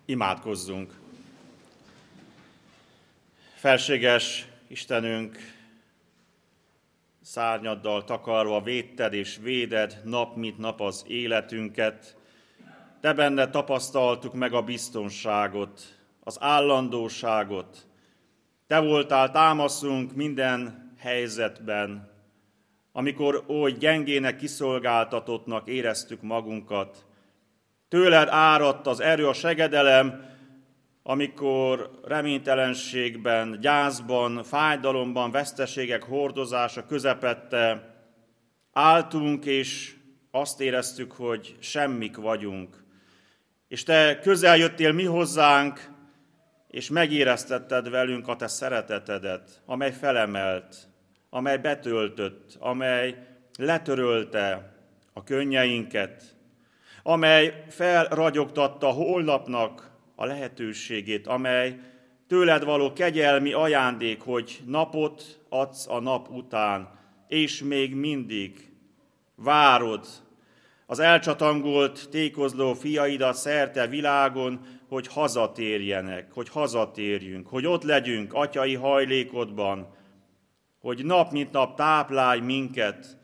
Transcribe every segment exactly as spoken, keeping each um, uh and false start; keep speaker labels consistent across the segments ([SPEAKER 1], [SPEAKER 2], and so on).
[SPEAKER 1] Imádkozzunk! Felséges Istenünk, szárnyaddal takarva védted és véded nap mint nap az életünket. Te benned tapasztaltuk meg a biztonságot, az állandóságot. Te voltál támaszunk minden helyzetben, amikor oly gyengének, kiszolgáltatottnak éreztük magunkat. Tőled áradt az erő, a segedelem, amikor reménytelenségben, gyászban, fájdalomban, veszteségek hordozása közepette álltunk, és azt éreztük, hogy semmik vagyunk. És te közel jöttél mi hozzánk, és megéreztetted velünk a te szeretetedet, amely felemelt, amely betöltött, amely letörölte a könnyeinket, amely felragyogtatta holnapnak a lehetőségét, amely tőled való kegyelmi ajándék, hogy napot adsz a nap után, és még mindig várod az elcsatangolt, tékozló fiaidat szerte világon, hogy hazatérjenek, hogy hazatérjünk, hogy ott legyünk atyai hajlékodban, hogy nap mint nap táplálj minket,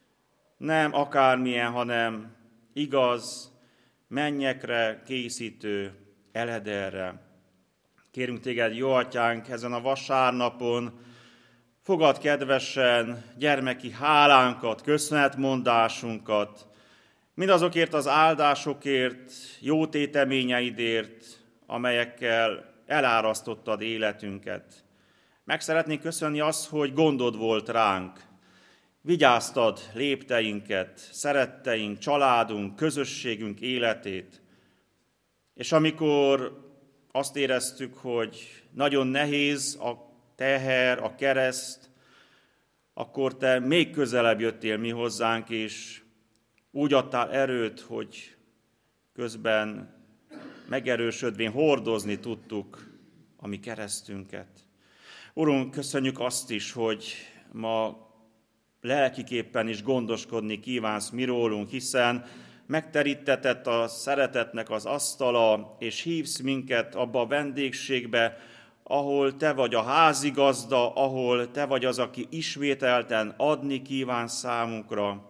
[SPEAKER 1] nem akármilyen, hanem igaz, mennyekre készítő elederre. Kérünk téged, jó atyánk, ezen a vasárnapon, fogad kedvesen gyermeki hálánkat, köszönetmondásunkat, mindazokért az áldásokért, jó téteményeidért, amelyekkel elárasztottad életünket. Meg szeretnénk köszönni azt, hogy gondod volt ránk. Vigyáztad lépteinket, szeretteink, családunk, közösségünk életét. És amikor azt éreztük, hogy nagyon nehéz a teher, a kereszt, akkor te még közelebb jöttél mi hozzánk, és úgy adtál erőt, hogy közben megerősödvén hordozni tudtuk a mi keresztünket. Urunk, köszönjük azt is, hogy ma lelkiképpen is gondoskodni kívánsz mi rólunk, hiszen megterítetett a szeretetnek az asztala, és hívsz minket abba a vendégségbe, ahol te vagy a házigazda, ahol te vagy az, aki ismételten adni kíván számunkra.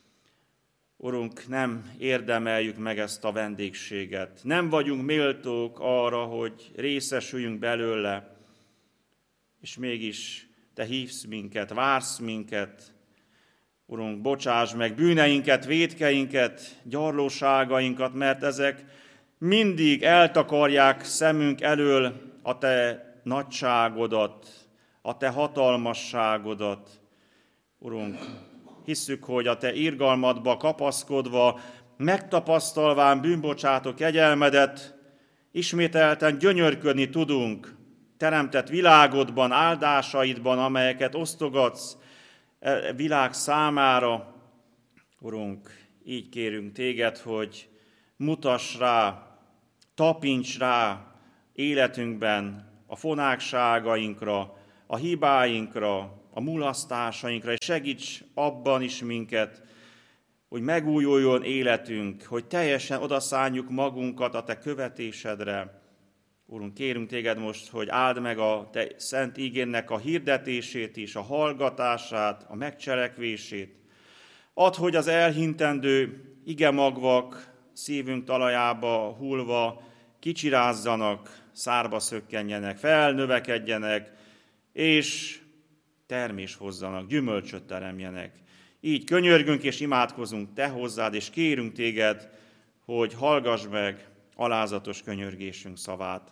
[SPEAKER 1] Urunk, nem érdemeljük meg ezt a vendégséget. Nem vagyunk méltók arra, hogy részesüljünk belőle, és mégis te hívsz minket, vársz minket. Urunk, bocsáss meg bűneinket, vétkeinket, gyarlóságainkat, mert ezek mindig eltakarják szemünk elől a te nagyságodat, a te hatalmasságodat. Urunk, hisszük, hogy a te irgalmadba kapaszkodva, megtapasztalván bűnbocsátó kegyelmedet, ismételten gyönyörködni tudunk teremtett világodban, áldásaidban, amelyeket osztogatsz e világ számára. Urunk, így kérünk téged, hogy mutass rá, tapints rá életünkben a fonákságainkra, a hibáinkra, a mulasztásainkra, és segíts abban is minket, hogy megújuljon életünk, hogy teljesen odaszánjuk magunkat a te követésedre. Urunk, kérünk téged most, hogy áld meg a te szent ígénnek a hirdetését is, a hallgatását, a megcselekvését. Add, hogy az elhintendő igemagvak szívünk talajába hullva kicsirázzanak, szárba szökkenjenek, felnövekedjenek, és termés hozzanak, gyümölcsöt teremjenek. Így könyörgünk és imádkozunk te hozzád, és kérünk téged, hogy hallgass meg alázatos könyörgésünk szavát.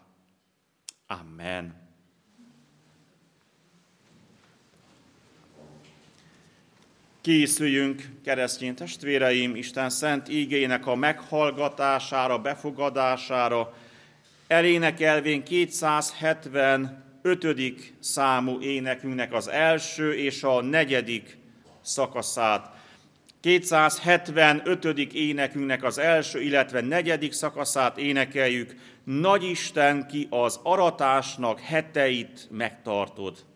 [SPEAKER 1] Amen. Készüljünk, keresztény testvéreim, Isten szent ígéjének a meghallgatására, befogadására, elénekelvén kétszázhetvenötödik számú énekünknek az első és a negyedik szakaszát. kétszázhetvenötödik énekünknek az első, illetve negyedik szakaszát énekeljük. Nagyisten, ki az aratásnak heteit megtartod.